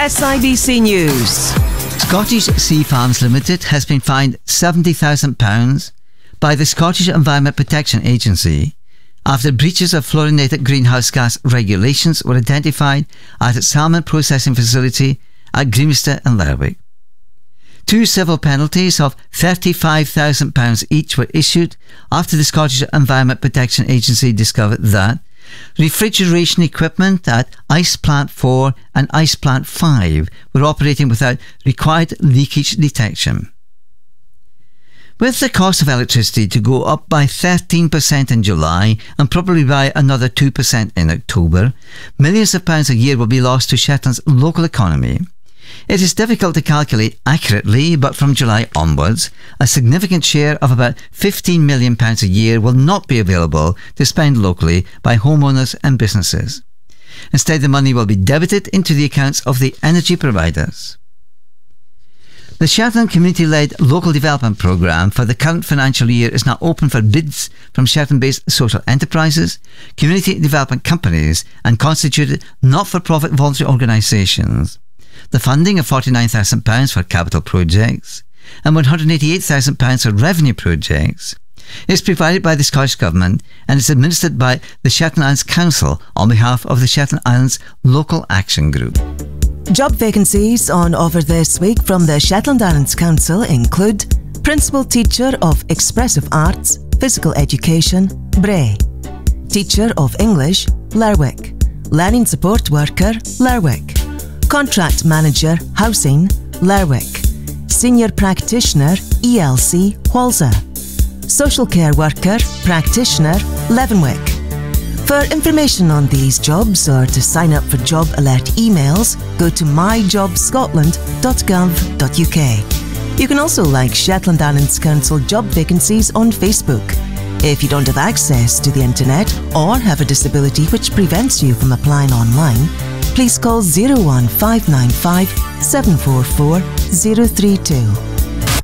SIBC News. Scottish Sea Farms Limited has been fined £70,000 by the Scottish Environment Protection Agency after breaches of fluorinated greenhouse gas regulations were identified at its salmon processing facility at Grimstad and Lerwick. 2 civil penalties of £35,000 each were issued after the Scottish Environment Protection Agency discovered that refrigeration equipment at Ice Plant 4 and Ice Plant 5 were operating without required leakage detection. With the cost of electricity to go up by 13% in July and probably by another 2% in October, millions of pounds a year will be lost to Shetland's local economy. It is difficult to calculate accurately, but from July onwards, a significant share of about £15 million a year will not be available to spend locally by homeowners and businesses. Instead, the money will be debited into the accounts of the energy providers. The Shetland Community-led Local Development Programme for the current financial year is now open for bids from Shetland-based social enterprises, community development companies and constituted not-for-profit voluntary organisations. The funding of £49,000 for capital projects and £188,000 for revenue projects is provided by the Scottish Government and is administered by the Shetland Islands Council on behalf of the Shetland Islands Local Action Group. Job vacancies on offer this week from the Shetland Islands Council include Principal Teacher of Expressive Arts, Physical Education, Bray; Teacher of English, Lerwick; Learning Support Worker, Lerwick; Contract Manager, Housing, Lerwick; Senior Practitioner, ELC, Walser; Social Care Worker, Practitioner, Leavenwick. For information on these jobs or to sign up for job alert emails, go to myjobscotland.gov.uk. You can also like Shetland Islands Council job vacancies on Facebook. If you don't have access to the internet or have a disability which prevents you from applying online, please call 01595 744 032.